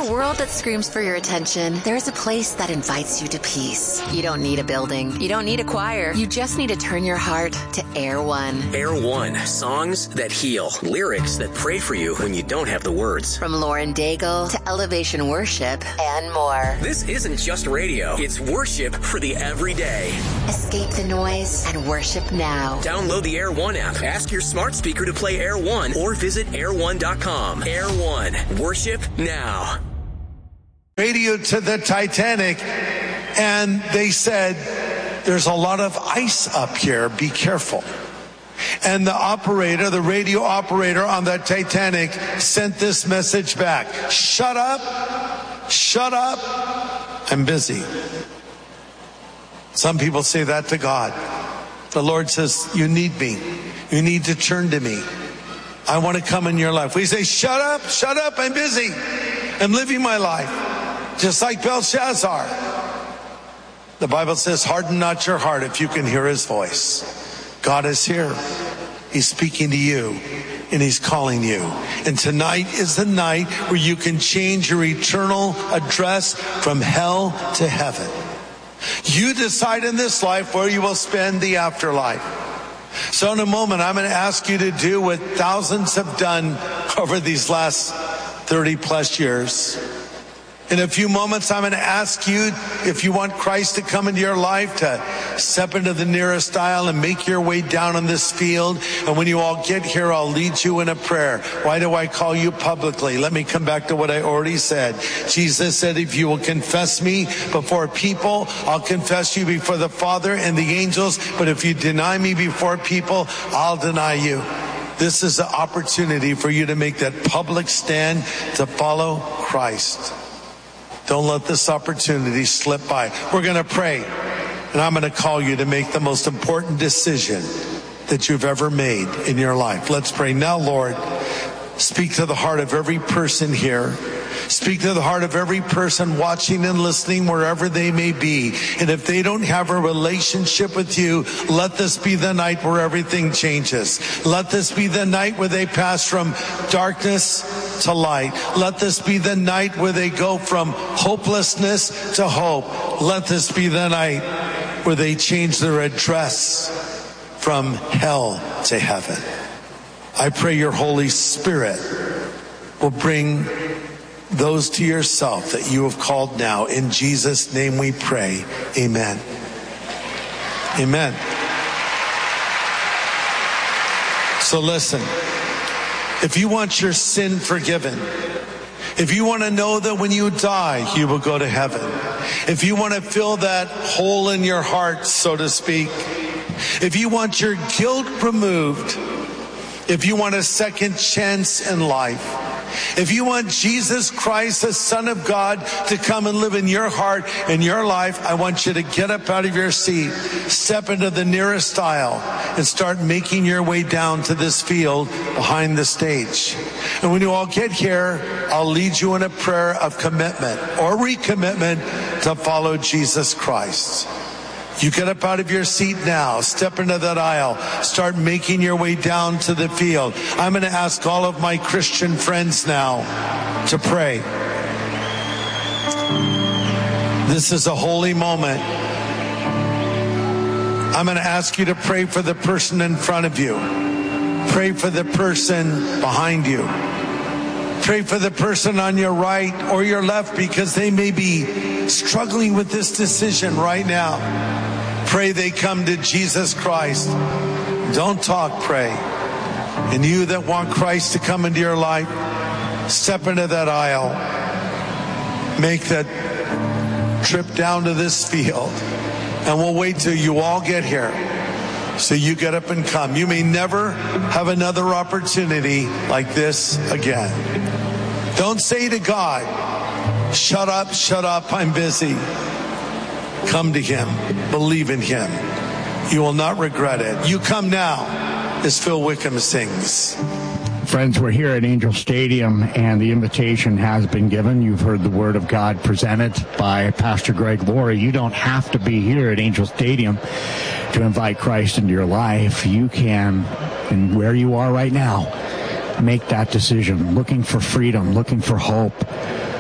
a world that screams for your attention, there's a place that invites you to peace. You don't need a building. You don't need a choir. You just need to turn your heart to Air One. Air One. Songs that heal. Lyrics that pray for you when you don't have the words. From Lauren Daigle to Elevation Worship and more. This isn't just radio. It's worship for the everyday. Escape the noise and worship now. Download the Air One app. Ask your smart speaker to play Air One or visit air1.com. Air One. Worship now. Radio to the Titanic, and they said, there's a lot of ice up here, be careful. And the radio operator on the Titanic sent this message back: shut up, I'm busy. Some people say that to God. The Lord says, you need me. You need to turn to me. I want to come in your life. We say, shut up, I'm busy. I'm living my life. Just like Belshazzar. The Bible says, harden not your heart if you can hear his voice. God is here. He's speaking to you, and he's calling you. And tonight is the night where you can change your eternal address from hell to heaven. You decide in this life where you will spend the afterlife. So in a moment, I'm going to ask you to do what thousands have done over these last 30 plus years. In a few moments, I'm going to ask you, if you want Christ to come into your life, to step into the nearest aisle and make your way down on this field. And when you all get here, I'll lead you in a prayer. Why do I call you publicly? Let me come back to what I already said. Jesus said, if you will confess me before people, I'll confess you before the Father and the angels. But if you deny me before people, I'll deny you. This is an opportunity for you to make that public stand to follow Christ. Don't let this opportunity slip by. We're going to pray, and I'm going to call you to make the most important decision that you've ever made in your life. Let's pray. Now, Lord, speak to the heart of every person here. Speak to the heart of every person watching and listening wherever they may be. And if they don't have a relationship with you, let this be the night where everything changes. Let this be the night where they pass from darkness to light. Let this be the night where they go from hopelessness to hope. Let this be the night where they change their address from hell to heaven. I pray your Holy Spirit will bring those to yourself that you have called now. In Jesus' name we pray. Amen. Amen. So listen, if you want your sin forgiven, if you want to know that when you die, you will go to heaven, if you want to fill that hole in your heart, so to speak, if you want your guilt removed, if you want a second chance in life, if you want Jesus Christ, the Son of God, to come and live in your heart and your life, I want you to get up out of your seat, step into the nearest aisle, and start making your way down to this field behind the stage. And when you all get here, I'll lead you in a prayer of commitment or recommitment to follow Jesus Christ. You get up out of your seat now, step into that aisle, start making your way down to the field. I'm going to ask all of my Christian friends now to pray. This is a holy moment. I'm going to ask you to pray for the person in front of you. Pray for the person behind you. Pray for the person on your right or your left, because they may be struggling with this decision right now. Pray they come to Jesus Christ. Don't talk, pray. And you that want Christ to come into your life, step into that aisle. Make that trip down to this field. And we'll wait till you all get here. So you get up and come. You may never have another opportunity like this again. Don't say to God, shut up, I'm busy. Come to him. Believe in him. You will not regret it. You come now, as Phil Wickham sings. Friends, we're here at Angel Stadium, and the invitation has been given. You've heard the Word of God presented by Pastor Greg Laurie. You don't have to be here at Angel Stadium to invite Christ into your life. You can, and where you are right now, make that decision, looking for freedom, looking for hope,